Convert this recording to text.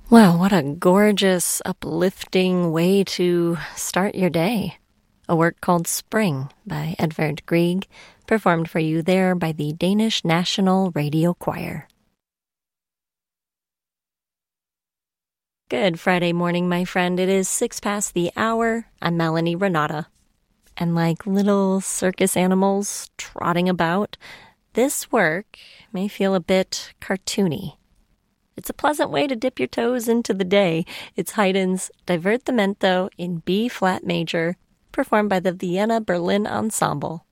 Wow, what a gorgeous, uplifting way to start your day. A work called Spring by Edvard Grieg, performed for you there by the Danish National Radio Choir. Good Friday morning, my friend. It is 6 past the hour. I'm Melanie Renata. And like little circus animals trotting about, this work may feel a bit cartoony. It's a pleasant way to dip your toes into the day. It's Haydn's Divertimento in B-flat major, performed by the Vienna Berlin Ensemble.